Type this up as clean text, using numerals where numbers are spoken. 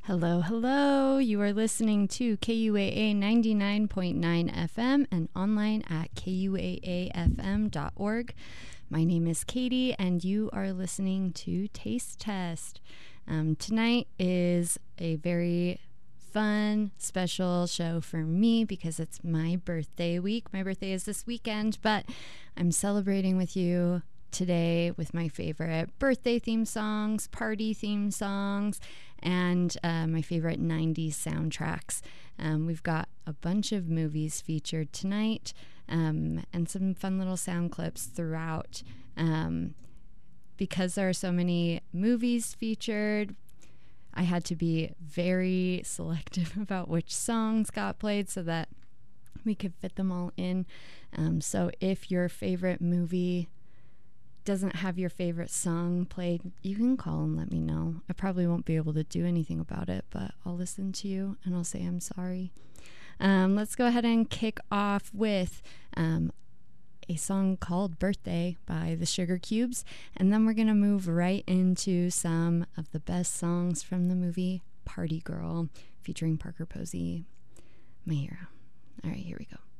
Hello, hello. You are listening to KUAA 99.9 FM and online at kuaafm.org. My name is Katie, and you are listening to Taste Test. Tonight is a very fun, special show for me because it's my birthday week. My birthday is this weekend, but I'm celebrating with you today with my favorite birthday theme songs, party theme songs, and my favorite 90s soundtracks. We've got a bunch of movies featured tonight and some fun little sound clips throughout. Because there are so many movies featured, I had to be very selective about which songs got played so that we could fit them all in. So if your favorite movie doesn't have your favorite song played, you can call and let me know. I probably won't be able to do anything about it, but I'll listen to you and I'll say I'm sorry. Let's go ahead and kick off with a song called Birthday by the Sugar Cubes, and then we're going to move right into some of the best songs from the movie Party Girl featuring Parker Posey, my hero. All right, here we go.